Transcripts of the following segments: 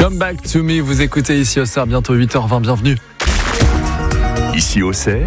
Come Back to Me, vous écoutez ici au Cerf, bientôt 8h20, bienvenue. Ici au Cerf,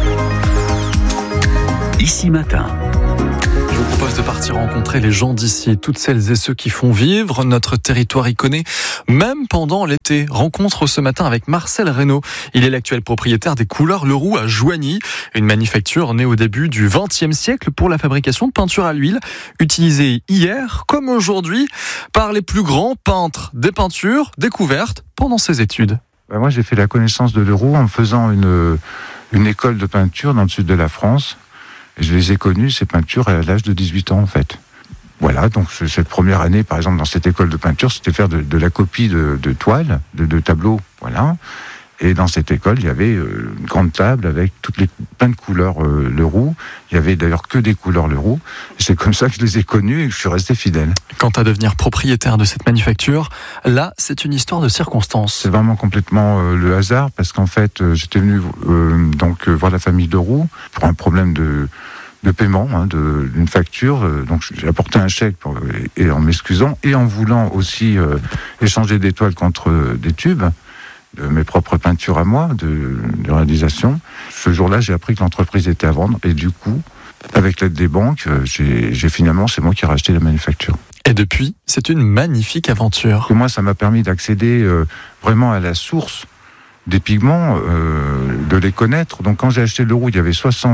ici matin. Je vous propose de partir rencontrer les gens d'ici, toutes celles et ceux qui font vivre notre territoire iconé, même pendant l'été. Rencontre ce matin avec Marcel Reynaud. Il est l'actuel propriétaire des Couleurs Leroux à Joigny, une manufacture née au début du XXe siècle pour la fabrication de peinture à l'huile, utilisée hier comme aujourd'hui par les plus grands peintres. Des peintures découvertes pendant ses études. Moi, j'ai fait la connaissance de Leroux en faisant une école de peinture dans le sud de la France. Et je les ai connus, ces peintures, à l'âge de 18 ans, en fait. Voilà, donc cette première année, par exemple, dans cette école de peinture, c'était faire de la copie de toiles, de tableaux, voilà. Et dans cette école, il y avait une grande table avec plein de couleurs Leroux. Il y avait d'ailleurs que des couleurs Leroux. C'est comme ça que je les ai connus et que je suis resté fidèle. Quant à devenir propriétaire de cette manufacture, là, c'est une histoire de circonstances. C'est vraiment complètement le hasard, parce qu'en fait, j'étais venu voir la famille Leroux pour un problème de paiement d'une facture. Donc j'ai apporté un chèque et en m'excusant et en voulant aussi échanger des toiles contre des tubes de mes propres peintures à moi, de réalisation. Ce jour-là, j'ai appris que l'entreprise était à vendre et du coup, avec l'aide des banques, c'est moi qui ai racheté la manufacture. Et depuis, c'est une magnifique aventure. Et moi, ça m'a permis d'accéder vraiment à la source des pigments, de les connaître. Donc quand j'ai acheté Leroux, il y avait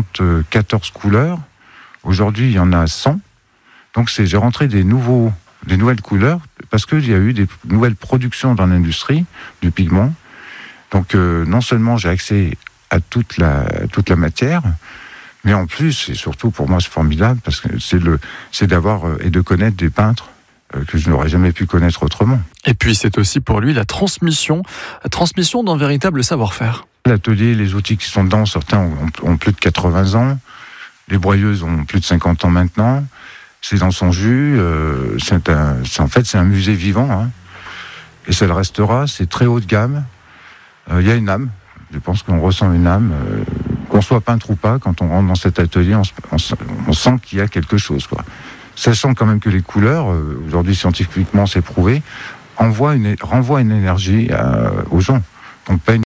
74 couleurs. Aujourd'hui, il y en a 100. Donc j'ai rentré des nouvelles couleurs parce qu'il y a eu des nouvelles productions dans l'industrie du pigment. Donc non seulement j'ai accès à toute la matière, mais en plus, et surtout pour moi c'est formidable, parce que c'est d'avoir et de connaître des peintres que je n'aurais jamais pu connaître autrement. Et puis c'est aussi pour lui la transmission d'un véritable savoir-faire. L'atelier, les outils qui sont dedans, certains ont plus de 80 ans, les broyeuses ont plus de 50 ans maintenant, c'est dans son jus, c'est un musée vivant, et ça le restera, c'est très haut de gamme, il y a une âme, je pense qu'on ressent une âme, qu'on soit peintre ou pas, quand on rentre dans cet atelier, on sent qu'il y a quelque chose, quoi. Sachant quand même que les couleurs, aujourd'hui scientifiquement c'est prouvé, renvoient une énergie aux gens. Donc pas une...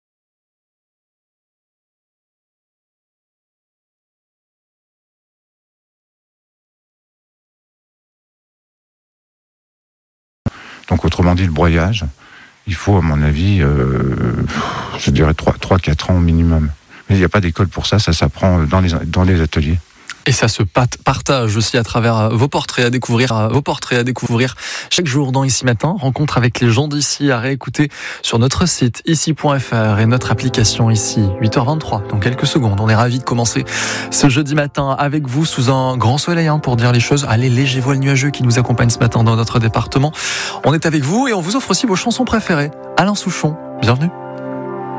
Donc autrement dit, le broyage, il faut à mon avis, je dirais 3-4 ans au minimum. Mais il n'y a pas d'école pour ça s'apprend dans les ateliers. Et ça se partage aussi à travers vos portraits à découvrir chaque jour dans Ici Matin. Rencontre avec les gens d'ici à réécouter sur notre site ici.fr et notre application ici. 8h23, dans quelques secondes. On est ravis de commencer ce jeudi matin avec vous sous un grand soleil pour dire les choses. Les légers voiles nuageux qui nous accompagnent ce matin dans notre département. On est avec vous et on vous offre aussi vos chansons préférées. Alain Souchon, bienvenue.